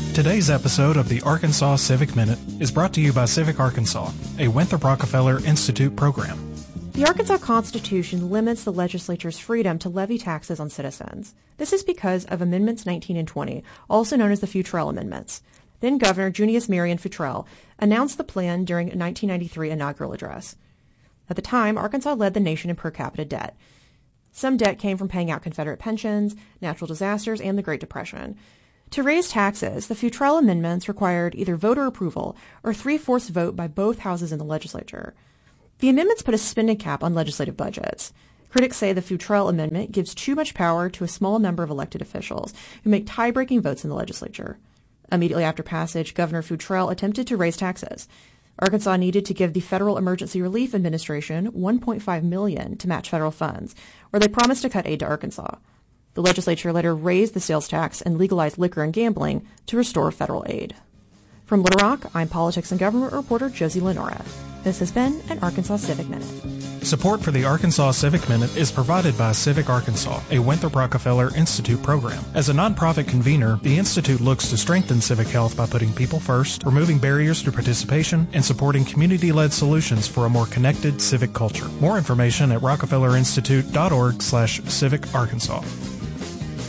Today's episode of the Arkansas Civic Minute is brought to you by Civic Arkansas, a Winthrop Rockefeller Institute program. The Arkansas Constitution limits the legislature's freedom to levy taxes on citizens. This is because of Amendments 19 and 20, also known as the Futrell Amendments. Then Governor Junius Marion Futrell announced the plan during a 1993 inaugural address. At the time, Arkansas led the nation in per capita debt. Some debt came from paying out Confederate pensions, natural disasters, and the Great Depression. To raise taxes, the Futrell Amendments required either voter approval or 3/4 vote by both houses in the legislature. The amendments put a spending cap on legislative budgets. Critics say the Futrell Amendment gives too much power to a small number of elected officials who make tie-breaking votes in the legislature. Immediately after passage, Governor Futrell attempted to raise taxes. Arkansas needed to give the Federal Emergency Relief Administration $1.5 million to match federal funds, or they promised to cut aid to Arkansas. The legislature later raised the sales tax and legalized liquor and gambling to restore federal aid. From Little Rock, I'm politics and government reporter Josie Lenora. This has been an Arkansas Civic Minute. Support for the Arkansas Civic Minute is provided by Civic Arkansas, a Winthrop Rockefeller Institute program. As a nonprofit convener, the Institute looks to strengthen civic health by putting people first, removing barriers to participation, and supporting community-led solutions for a more connected civic culture. More information at rockefellerinstitute.org/civicarkansas.